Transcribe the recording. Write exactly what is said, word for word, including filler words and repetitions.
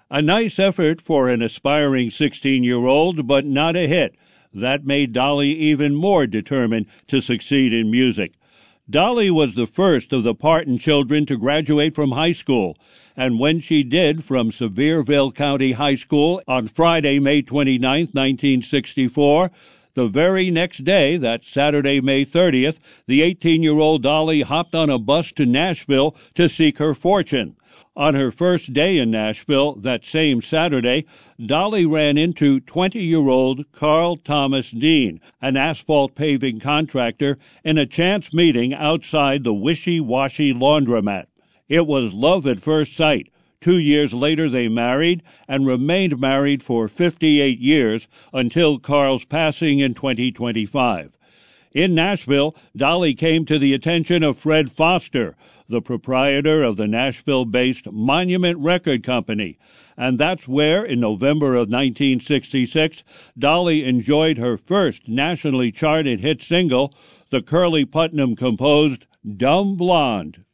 A nice effort for an aspiring sixteen-year-old, but not a hit. That made Dolly even more determined to succeed in music. Dolly was the first of the Parton children to graduate from high school, and when she did from Sevierville County High School on Friday, May twenty-ninth, nineteen sixty-four, the very next day, that Saturday, May thirtieth, the eighteen-year-old Dolly hopped on a bus to Nashville to seek her fortune. On her first day in Nashville, that same Saturday, Dolly ran into twenty-year-old Carl Thomas Dean, an asphalt paving contractor, in a chance meeting outside the Wishy-Washy Laundromat. It was love at first sight. Two years later they married and remained married for fifty-eight years until Carl's passing in twenty twenty-five. In Nashville, Dolly came to the attention of Fred Foster, the proprietor of the Nashville-based Monument Record Company, and that's where, in November of nineteen sixty-six, Dolly enjoyed her first nationally charted hit single, the Curly Putnam-composed Dumb Blonde.